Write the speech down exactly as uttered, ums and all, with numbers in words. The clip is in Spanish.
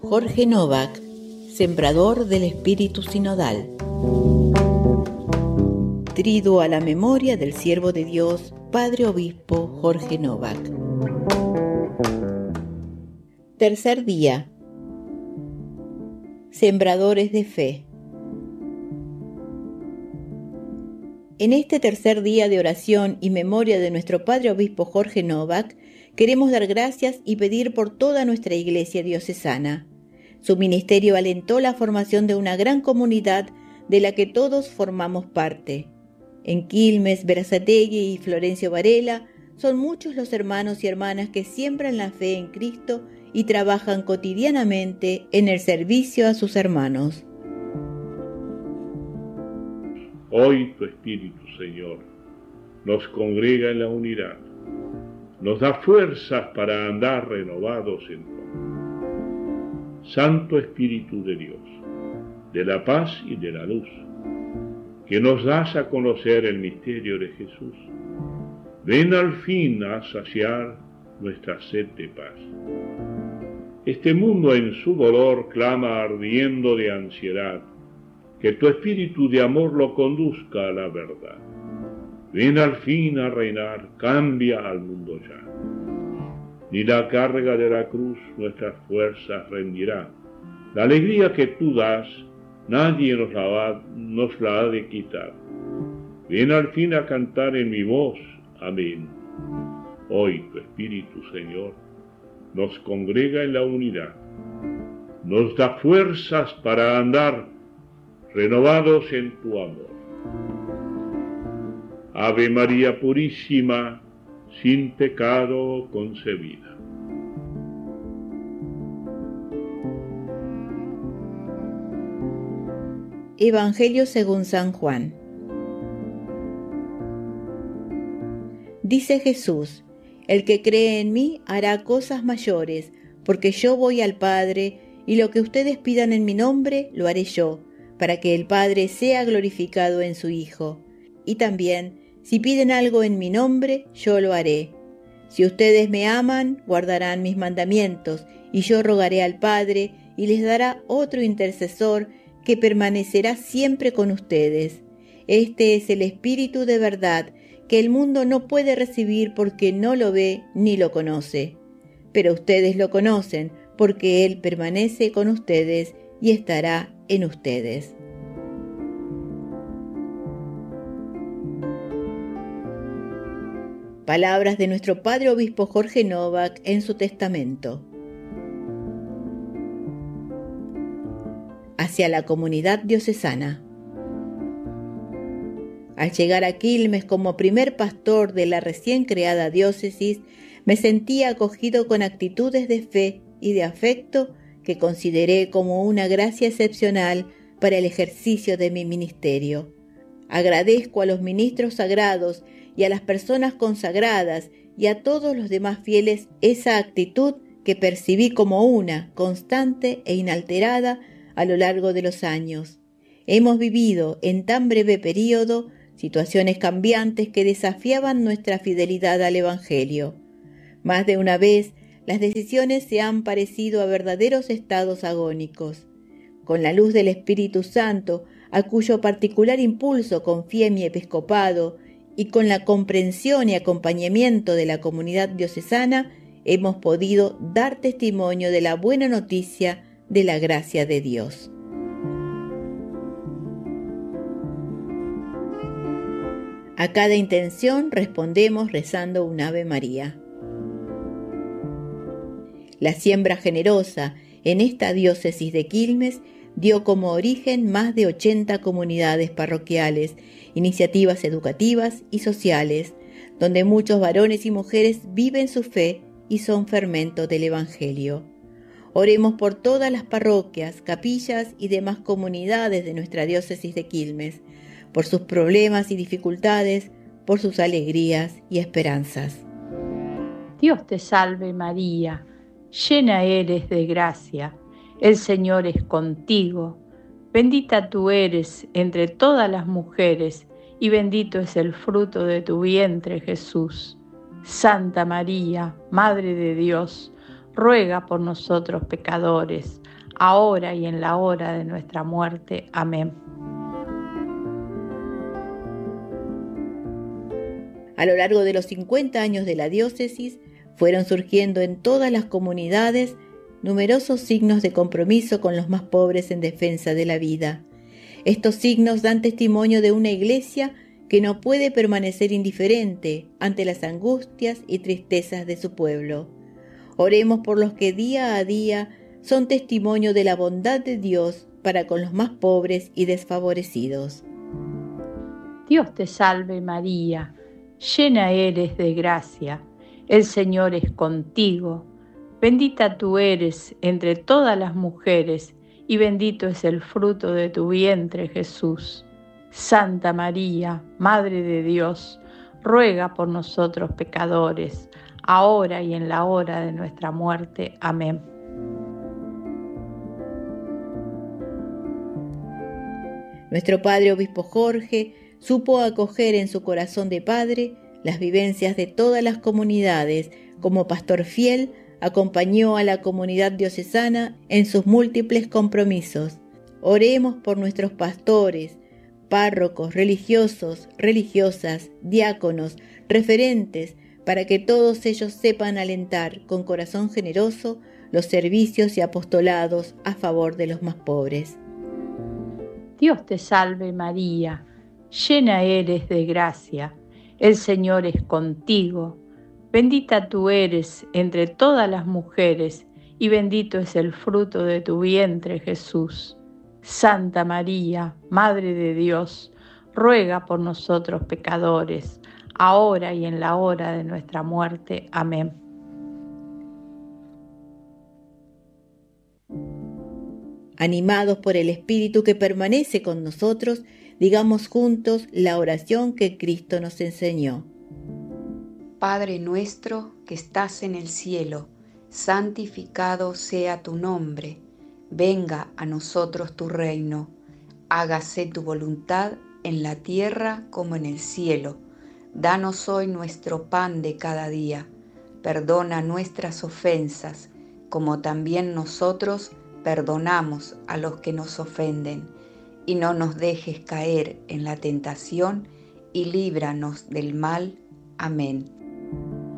Jorge Novak, sembrador del espíritu sinodal. Triduo a la memoria del siervo de Dios, Padre Obispo Jorge Novak. Tercer día. Sembradores de fe. En este tercer día de oración y memoria de nuestro Padre Obispo Jorge Novak, queremos dar gracias y pedir por toda nuestra Iglesia diocesana. Su ministerio alentó la formación de una gran comunidad de la que todos formamos parte. En Quilmes, Berazategui y Florencio Varela son muchos los hermanos y hermanas que siembran la fe en Cristo y trabajan cotidianamente en el servicio a sus hermanos. Hoy tu Espíritu, Señor, nos congrega en la unidad, nos da fuerzas para andar renovados en tu amor. Santo Espíritu de Dios, de la paz y de la luz, que nos das a conocer el misterio de Jesús, ven al fin a saciar nuestra sed de paz. Este mundo en su dolor clama ardiendo de ansiedad, que tu espíritu de amor lo conduzca a la verdad. Ven al fin a reinar, cambia al mundo ya. Ni la carga de la cruz nuestras fuerzas rendirá. La alegría que tú das, nadie nos la, va, nos la ha de quitar. Ven al fin a cantar en mi voz, amén. Hoy tu espíritu, Señor, nos congrega en la unidad, nos da fuerzas para andar renovados en tu amor. Ave María Purísima, sin pecado concebida. Evangelio según San Juan. Dice Jesús: el que cree en mí hará cosas mayores, porque yo voy al Padre, y lo que ustedes pidan en mi nombre lo haré yo, para que el Padre sea glorificado en su Hijo. Y también, si piden algo en mi nombre, yo lo haré. Si ustedes me aman, guardarán mis mandamientos, y yo rogaré al Padre, y les dará otro intercesor que permanecerá siempre con ustedes. Este es el Espíritu de verdad, que el mundo no puede recibir porque no lo ve ni lo conoce. Pero ustedes lo conocen, porque Él permanece con ustedes y estará en ustedes. Palabras de nuestro Padre Obispo Jorge Novak en su testamento. Hacia la comunidad diocesana. Al llegar a Quilmes como primer pastor de la recién creada diócesis, me sentí acogido con actitudes de fe y de afecto que consideré como una gracia excepcional para el ejercicio de mi ministerio. Agradezco a los ministros sagrados y a las personas consagradas y a todos los demás fieles esa actitud que percibí como una, constante e inalterada a lo largo de los años. Hemos vivido en tan breve período situaciones cambiantes que desafiaban nuestra fidelidad al Evangelio. Más de una vez, las decisiones se han parecido a verdaderos estados agónicos. Con la luz del Espíritu Santo, a cuyo particular impulso confié mi episcopado, y con la comprensión y acompañamiento de la comunidad diocesana, hemos podido dar testimonio de la buena noticia de la gracia de Dios. A cada intención respondemos rezando un Ave María. La siembra generosa en esta diócesis de Quilmes dio como origen más de ochenta comunidades parroquiales, iniciativas educativas y sociales, donde muchos varones y mujeres viven su fe y son fermento del Evangelio. Oremos por todas las parroquias, capillas y demás comunidades de nuestra diócesis de Quilmes, por sus problemas y dificultades, por sus alegrías y esperanzas. Dios te salve María, llena eres de gracia, el Señor es contigo. Bendita tú eres entre todas las mujeres, y bendito es el fruto de tu vientre, Jesús. Santa María, Madre de Dios, ruega por nosotros pecadores, ahora y en la hora de nuestra muerte. Amén. A lo largo de los cincuenta años de la diócesis, fueron surgiendo en todas las comunidades numerosos signos de compromiso con los más pobres en defensa de la vida. Estos signos dan testimonio de una iglesia que no puede permanecer indiferente ante las angustias y tristezas de su pueblo. Oremos por los que día a día son testimonio de la bondad de Dios para con los más pobres y desfavorecidos. Dios te salve María, llena eres de gracia, el Señor es contigo. Bendita tú eres entre todas las mujeres, y bendito es el fruto de tu vientre, Jesús. Santa María, Madre de Dios, ruega por nosotros pecadores, ahora y en la hora de nuestra muerte. Amén. Nuestro Padre Obispo Jorge supo acoger en su corazón de padre las vivencias de todas las comunidades. Como pastor fiel, acompañó a la comunidad diocesana en sus múltiples compromisos. Oremos por nuestros pastores, párrocos, religiosos, religiosas, diáconos, referentes, para que todos ellos sepan alentar con corazón generoso los servicios y apostolados a favor de los más pobres. Dios te salve María, llena eres de gracia, el Señor es contigo. Bendita tú eres entre todas las mujeres, y bendito es el fruto de tu vientre, Jesús. Santa María, Madre de Dios, ruega por nosotros pecadores, ahora y en la hora de nuestra muerte. Amén. Animados por el Espíritu que permanece con nosotros, digamos juntos la oración que Cristo nos enseñó. Padre nuestro que estás en el cielo, santificado sea tu nombre. Venga a nosotros tu reino. Hágase tu voluntad en la tierra como en el cielo. Danos hoy nuestro pan de cada día. Perdona nuestras ofensas, como también nosotros perdonamos a los que nos ofenden. Y no nos dejes caer en la tentación, y líbranos del mal. Amén.